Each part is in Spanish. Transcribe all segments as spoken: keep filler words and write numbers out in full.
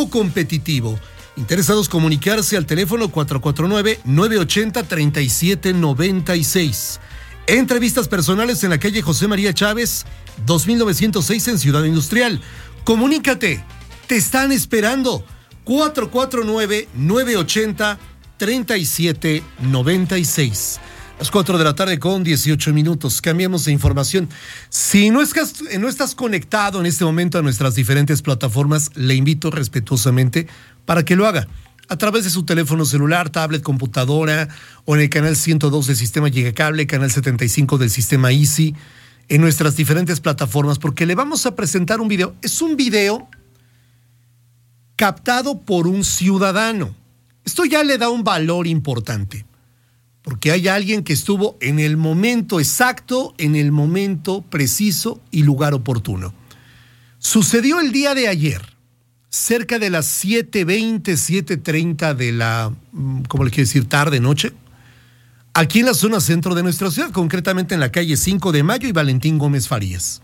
nuevo competitivo. Interesados comunicarse al teléfono cuatro cuatro nueve, nueve ocho cero, tres siete nueve seis. Entrevistas personales en la calle José María Chávez, dos mil novecientos seis en Ciudad Industrial. Comunícate, te están esperando. cuatro cuatro nueve, nueve ocho cero, tres siete nueve seis. Las cuatro de la tarde con dieciocho minutos. Cambiamos de información. Si no, es, no estás conectado en este momento a nuestras diferentes plataformas, le invito respetuosamente para que lo haga a través de su teléfono celular, tablet, computadora o en el canal ciento dos del sistema Llegacable, canal setenta y cinco del sistema Easy, en nuestras diferentes plataformas, porque le vamos a presentar un video. Es un video captado por un ciudadano. Esto ya le da un valor importante, porque hay alguien que estuvo en el momento exacto, en el momento preciso y lugar oportuno. Sucedió el día de ayer, cerca de las siete veinte, siete treinta de la, ¿cómo le quiero decir? Tarde, noche, aquí en la zona centro de nuestra ciudad, concretamente en la calle cinco de mayo y Valentín Gómez Farías.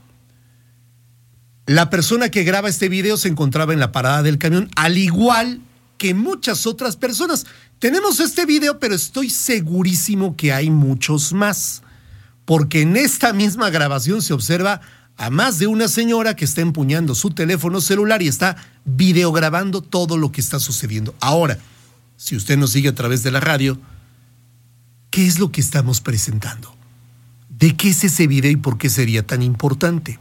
La persona que graba este video se encontraba en la parada del camión, al igual que muchas otras personas. Tenemos este video, pero estoy segurísimo que hay muchos más, porque en esta misma grabación se observa a más de una señora que está empuñando su teléfono celular y está videograbando todo lo que está sucediendo. Ahora, si usted nos sigue a través de la radio, ¿qué es lo que estamos presentando? ¿De qué es ese video y por qué sería tan importante?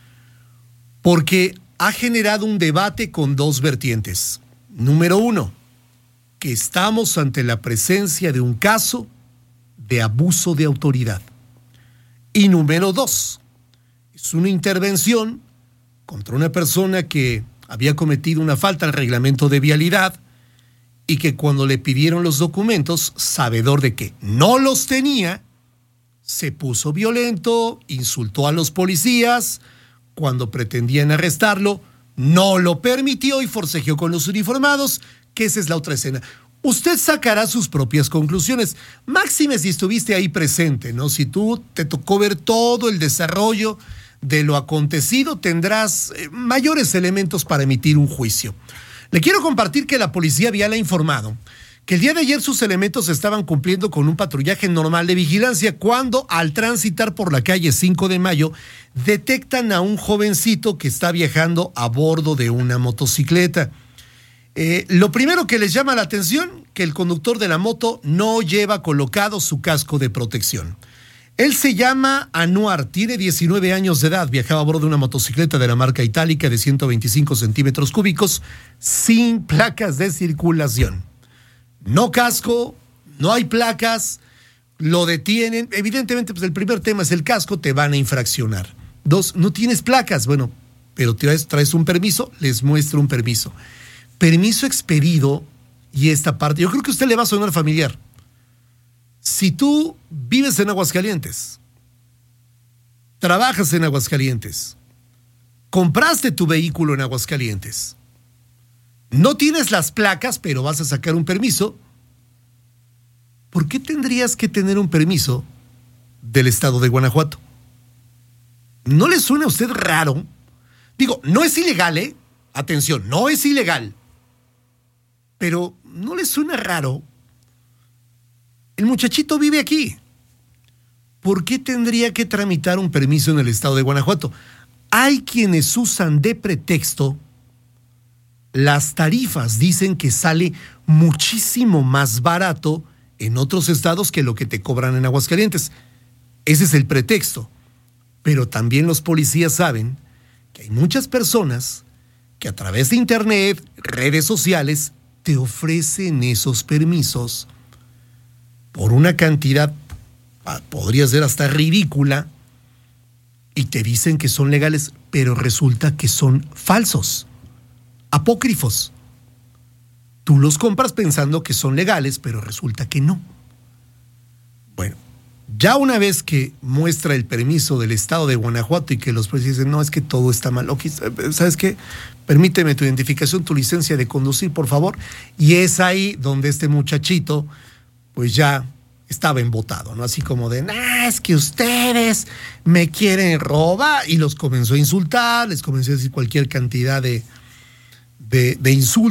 Porque ha generado un debate con dos vertientes. Número uno, que estamos ante la presencia de un caso de abuso de autoridad. Y número dos, es una intervención contra una persona que había cometido una falta al reglamento de vialidad y que cuando le pidieron los documentos, sabedor de que no los tenía, se puso violento, insultó a los policías. Cuando pretendían arrestarlo, no lo permitió y forcejeó con los uniformados, que esa es la otra escena. Usted sacará sus propias conclusiones. Máxime si estuviste ahí presente, ¿no? Si tú te tocó ver todo el desarrollo de lo acontecido, tendrás mayores elementos para emitir un juicio. Le quiero compartir que la policía vial ha informado que el día de ayer sus elementos estaban cumpliendo con un patrullaje normal de vigilancia cuando, al transitar por la calle cinco de mayo, detectan a un jovencito que está viajando a bordo de una motocicleta. Eh, lo primero que les llama la atención, que el conductor de la moto no lleva colocado su casco de protección. Él se llama Anuar, tiene diecinueve años de edad, viajaba a bordo de una motocicleta de la marca Itálica de ciento veinticinco centímetros cúbicos, sin placas de circulación. No casco, no hay placas, lo detienen. Evidentemente, pues el primer tema es el casco, te van a infraccionar. Dos, no tienes placas, bueno, pero traes, traes un permiso, les muestro un permiso. Permiso expedido, y esta parte, yo creo que a usted le va a sonar familiar. Si tú vives en Aguascalientes, trabajas en Aguascalientes, compraste tu vehículo en Aguascalientes, no tienes las placas, pero vas a sacar un permiso, ¿por qué tendrías que tener un permiso del estado de Guanajuato? ¿No le suena a usted raro? Digo, no es ilegal, ¿eh? Atención, no es ilegal. Pero ¿no le suena raro? El muchachito vive aquí. ¿Por qué tendría que tramitar un permiso en el estado de Guanajuato? Hay quienes usan de pretexto las tarifas, dicen que sale muchísimo más barato en otros estados que lo que te cobran en Aguascalientes. Ese es el pretexto. Pero también los policías saben que hay muchas personas que a través de internet, redes sociales, te ofrecen esos permisos por una cantidad, podría ser hasta ridícula, y te dicen que son legales, pero resulta que son falsos, apócrifos. Tú los compras pensando que son legales, pero resulta que no. Bueno, ya una vez que muestra el permiso del estado de Guanajuato y que los policías dicen, no, es que todo está mal. Okay, ¿sabes qué? Permíteme tu identificación, tu licencia de conducir, por favor. Y es ahí donde este muchachito, pues ya estaba embotado, ¿no? Así como de, nah, es que ustedes me quieren robar. Y los comenzó a insultar, les comenzó a decir cualquier cantidad de, de, de insultos.